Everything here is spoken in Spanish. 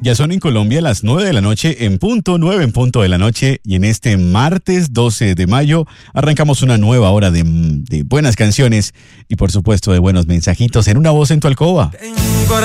Ya son en Colombia las 9 de la noche en punto, 9 en punto de la noche, y en este martes 12 de mayo arrancamos una nueva hora de buenas canciones y por supuesto de buenos mensajitos en Una Voz en tu Alcoba.